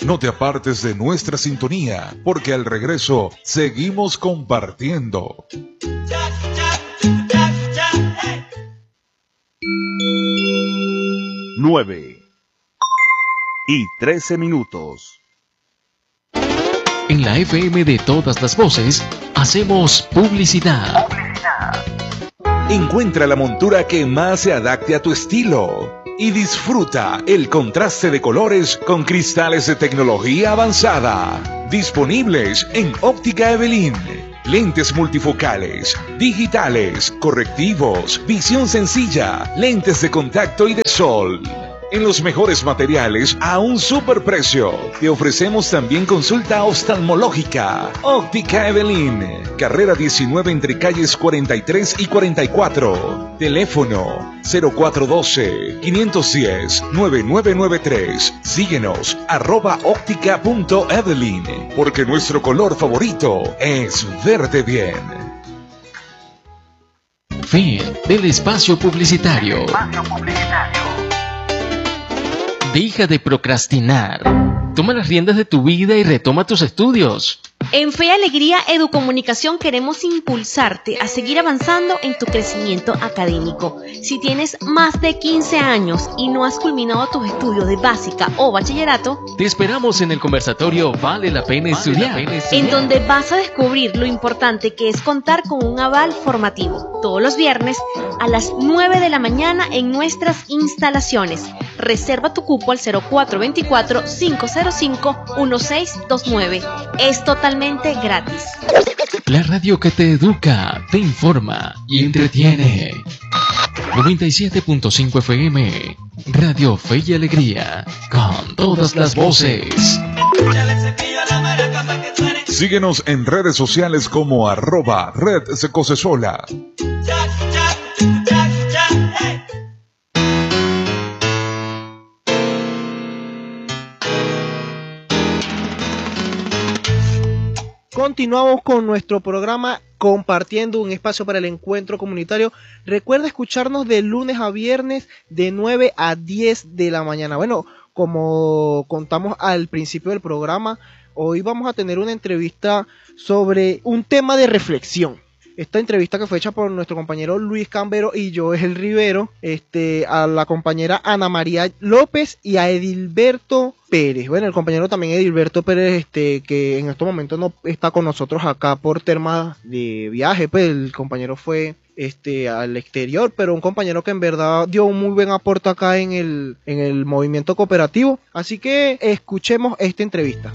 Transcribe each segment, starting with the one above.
No te apartes de nuestra sintonía, porque al regreso seguimos compartiendo. 9:13. En la FM de todas las voces, hacemos publicidad. Encuentra la montura que más se adapte a tu estilo y disfruta el contraste de colores con cristales de tecnología avanzada. Disponibles en Óptica Evelyn. Lentes multifocales, digitales, correctivos, visión sencilla, lentes de contacto y de sol. En los mejores materiales a un superprecio. Te ofrecemos también consulta oftalmológica. Óptica Evelyn. Carrera 19 entre calles 43 y 44. Teléfono 0412-510-9993. Síguenos @óptica.evelyn. Porque nuestro color favorito es verde bien. Fin del espacio publicitario. Deja de procrastinar. Toma las riendas de tu vida y retoma tus estudios. En Fe y Alegría Educomunicación queremos impulsarte a seguir avanzando en tu crecimiento académico. Si tienes más de 15 años y no has culminado tus estudios de básica o bachillerato, te esperamos en el conversatorio Vale la Pena Estudiar, en donde vas a descubrir lo importante que es contar con un aval formativo. Todos los viernes a las 9 de la mañana en nuestras instalaciones. Reserva tu cupo al 0424-505-1629. Es totalmente gratis. La radio que te educa, te informa y entretiene. 97.5 FM, Radio Fe y Alegría, con todas las voces. Síguenos en redes sociales como @redsecosesola. Continuamos con nuestro programa compartiendo un espacio para el encuentro comunitario. Recuerda escucharnos de lunes a viernes de 9 a 10 de la mañana. Bueno, como contamos al principio del programa, hoy vamos a tener una entrevista sobre un tema de reflexión. Esta entrevista que fue hecha por nuestro compañero Luis Cambero y Joel Rivero, a la compañera Ana María López y a Edilberto Pérez. Bueno, el compañero también Edilberto Pérez, que en estos momentos no está con nosotros acá por temas de viaje, pues el compañero fue al exterior, pero un compañero que en verdad dio un muy buen aporte acá en el movimiento cooperativo. Así que escuchemos esta entrevista.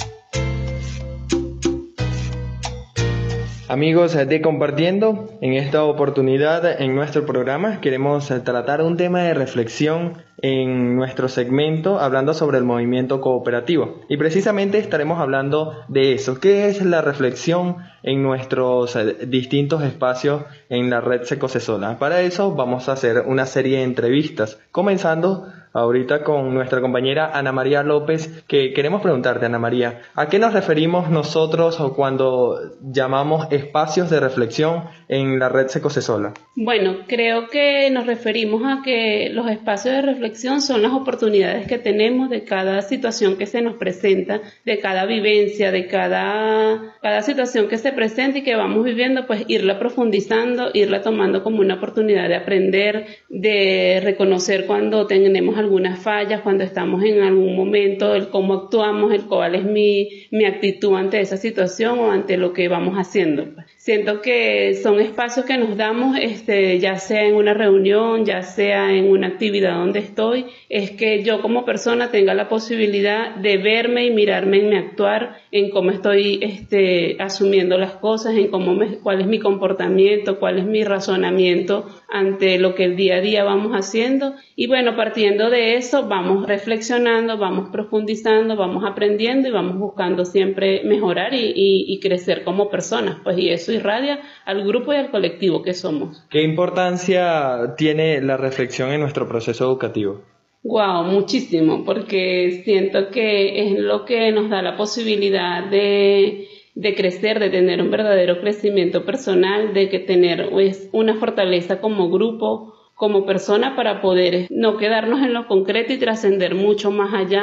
Amigos de Compartiendo, en esta oportunidad en nuestro programa queremos tratar un tema de reflexión en nuestro segmento hablando sobre el movimiento cooperativo. Y precisamente estaremos hablando de eso. ¿Qué es la reflexión en nuestros distintos espacios en la red Secosesola? Para eso vamos a hacer una serie de entrevistas, comenzando ahorita con nuestra compañera Ana María López, que queremos preguntarte, Ana María, ¿a qué nos referimos nosotros cuando llamamos espacios de reflexión en la red Secosesola? Bueno, creo que nos referimos a que los espacios de reflexión son las oportunidades que tenemos de cada situación que se nos presenta, de cada vivencia, de cada situación que se presenta y que vamos viviendo, pues irla profundizando, irla tomando como una oportunidad de aprender, de reconocer cuando tenemos algunas fallas, cuando estamos en algún momento, el cómo actuamos, el cuál es mi actitud ante esa situación o ante lo que vamos haciendo. Siento que son espacios que nos damos, ya sea en una reunión, ya sea en una actividad donde estoy, es que yo como persona tenga la posibilidad de verme y mirarme en mi actuar, en cómo estoy asumiendo las cosas, en cuál es mi comportamiento, cuál es mi razonamiento ante lo que el día a día vamos haciendo. Y bueno, partiendo de eso, vamos reflexionando, vamos profundizando, vamos aprendiendo y vamos buscando siempre mejorar y crecer como personas, pues, y eso irradia al grupo y al colectivo que somos. ¿Qué importancia tiene la reflexión en nuestro proceso educativo? Wow, muchísimo, porque siento que es lo que nos da la posibilidad de crecer, de tener un verdadero crecimiento personal, de que tener una fortaleza como grupo, como persona, para poder no quedarnos en lo concreto y trascender mucho más allá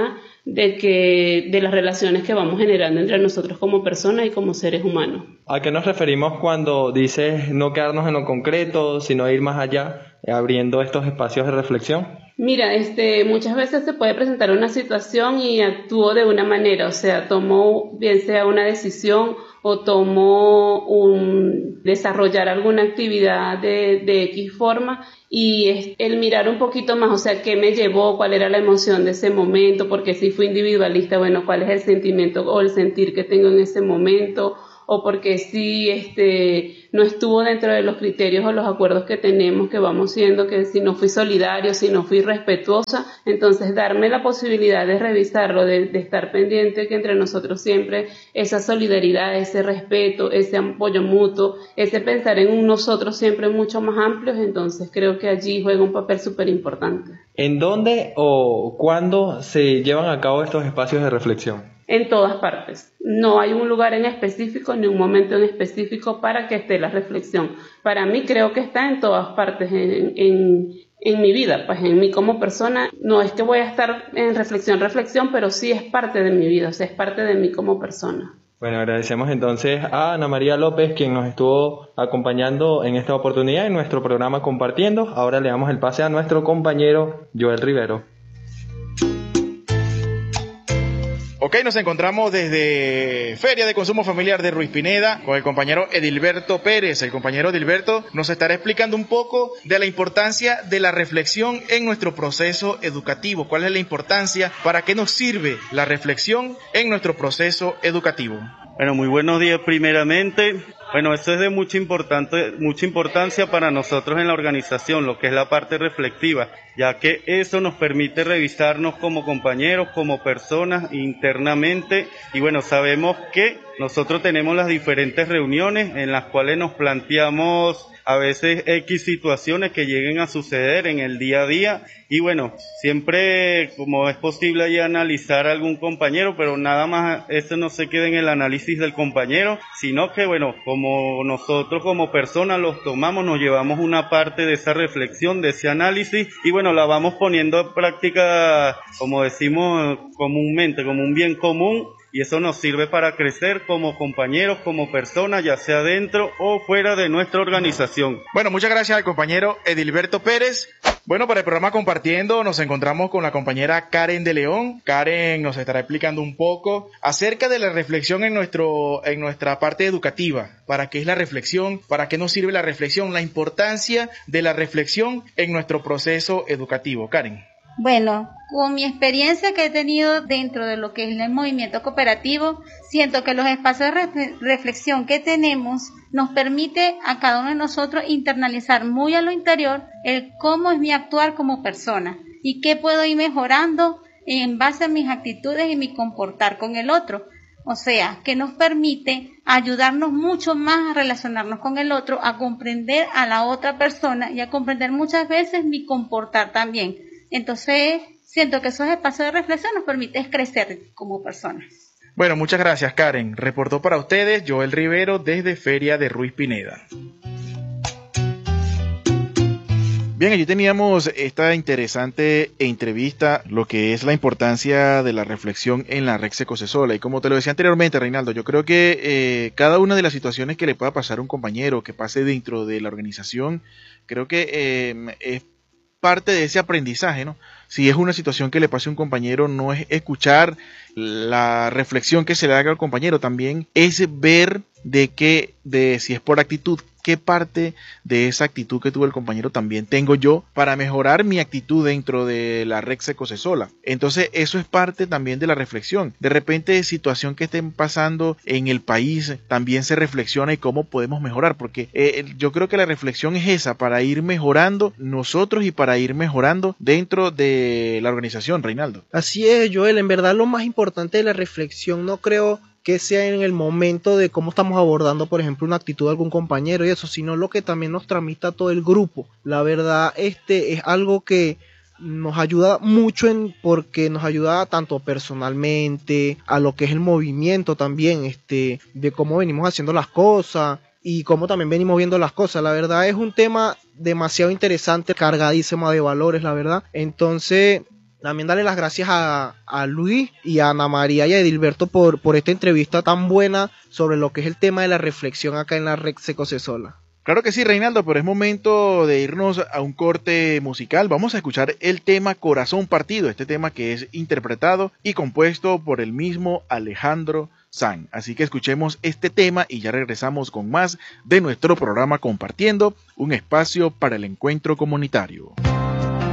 de las relaciones que vamos generando entre nosotros como personas y como seres humanos. ¿A qué nos referimos cuando dices no quedarnos en lo concreto, sino ir más allá, abriendo estos espacios de reflexión? Mira, muchas veces se puede presentar una situación y actúo de una manera, o sea, tomo bien sea una decisión o tomo desarrollar alguna actividad de X forma, y es el mirar un poquito más, o sea, qué me llevó, cuál era la emoción de ese momento, porque si fui individualista, bueno, cuál es el sentimiento o el sentir que tengo en ese momento, o porque si no estuvo dentro de los criterios o los acuerdos que tenemos, que vamos siendo, que si no fui solidario, si no fui respetuosa, entonces darme la posibilidad de revisarlo, de estar pendiente que entre nosotros siempre esa solidaridad, ese respeto, ese apoyo mutuo, ese pensar en un nosotros siempre mucho más amplios, entonces creo que allí juega un papel súper importante. ¿En dónde o cuándo se llevan a cabo estos espacios de reflexión? En todas partes. No hay un lugar en específico ni un momento en específico para que esté la reflexión. Para mí creo que está en todas partes en mi vida, pues en mí como persona. No es que voy a estar en reflexión, pero sí es parte de mi vida, o sea, es parte de mí como persona. Bueno, agradecemos entonces a Ana María López, quien nos estuvo acompañando en esta oportunidad en nuestro programa Compartiendo. Ahora le damos el pase a nuestro compañero Joel Rivero. Ok, nos encontramos desde Feria de Consumo Familiar de Ruiz Pineda con el compañero Edilberto Pérez. El compañero Edilberto nos estará explicando un poco de la importancia de la reflexión en nuestro proceso educativo. ¿Cuál es la importancia? ¿Para qué nos sirve la reflexión en nuestro proceso educativo? Bueno, muy buenos días primeramente. Bueno, esto es de mucha importancia para nosotros en la organización, lo que es la parte reflexiva, ya que eso nos permite revisarnos como compañeros, como personas internamente, y bueno, sabemos que nosotros tenemos las diferentes reuniones en las cuales nos planteamos a veces X situaciones que lleguen a suceder en el día a día, y bueno, siempre como es posible ahí analizar a algún compañero, pero nada más eso no se queda en el análisis del compañero, sino que bueno, como nosotros como personas los tomamos, nos llevamos una parte de esa reflexión, de ese análisis, y bueno, la vamos poniendo en práctica, como decimos comúnmente, como un bien común, y eso nos sirve para crecer como compañeros, como personas, ya sea dentro o fuera de nuestra organización. Bueno, muchas gracias al compañero Edilberto Pérez. Bueno, para el programa Compartiendo nos encontramos con la compañera Karen de León. Karen nos estará explicando un poco acerca de la reflexión en nuestra parte educativa. ¿Para qué es la reflexión? ¿Para qué nos sirve la reflexión? La importancia de la reflexión en nuestro proceso educativo. Karen. Bueno, con mi experiencia que he tenido dentro de lo que es el movimiento cooperativo, siento que los espacios de reflexión que tenemos nos permite a cada uno de nosotros internalizar muy a lo interior el cómo es mi actuar como persona y qué puedo ir mejorando en base a mis actitudes y mi comportar con el otro. O sea, que nos permite ayudarnos mucho más a relacionarnos con el otro, a comprender a la otra persona y a comprender muchas veces mi comportar también. Entonces, siento que esos espacios de reflexión nos permiten crecer como personas. Bueno, muchas gracias, Karen. Reportó para ustedes Joel Rivero desde Feria de Ruiz Pineda. Bien, allí teníamos esta interesante entrevista, lo que es la importancia de la reflexión en la red Secocesola. Y como te lo decía anteriormente, Reinaldo, yo creo que cada una de las situaciones que le pueda pasar a un compañero, que pase dentro de la organización, creo que es parte de ese aprendizaje, ¿no? Si es una situación que le pase a un compañero, no es escuchar la reflexión que se le haga al compañero, también es ver de si es por actitud, qué parte de esa actitud que tuvo el compañero también tengo yo para mejorar mi actitud dentro de la red Secocesola. Entonces eso es parte también de la reflexión. De repente situación que estén pasando en el país también se reflexiona y cómo podemos mejorar, porque yo creo que la reflexión es esa, para ir mejorando nosotros y para ir mejorando dentro de la organización, Reinaldo. Así es, Joel, en verdad lo más importante de la reflexión no creo que sea en el momento de cómo estamos abordando, por ejemplo, una actitud de algún compañero y eso, sino lo que también nos tramita todo el grupo. La verdad, es algo que nos ayuda mucho porque nos ayuda tanto personalmente, a lo que es el movimiento también, de cómo venimos haciendo las cosas y cómo también venimos viendo las cosas. La verdad es un tema demasiado interesante, cargadísimo de valores, la verdad. Entonces, También darle las gracias a Luis y a Ana María y a Edilberto por esta entrevista tan buena sobre lo que es el tema de la reflexión acá en la Red Secocesola. Claro que sí, Reinaldo, pero es momento de irnos a un corte musical. Vamos a escuchar el tema Corazón Partido, este tema que es interpretado y compuesto por el mismo Alejandro Sanz. Así que escuchemos este tema y ya regresamos con más de nuestro programa Compartiendo, un espacio para el encuentro comunitario.